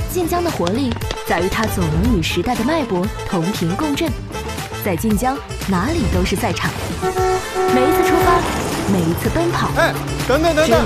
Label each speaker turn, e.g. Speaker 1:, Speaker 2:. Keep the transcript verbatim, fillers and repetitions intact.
Speaker 1: 晋江的活力在于它总能与时代的脉搏同频共振，在晋江哪里都是赛场。每一次出发，每一次奔跑，
Speaker 2: 哎，等等等等，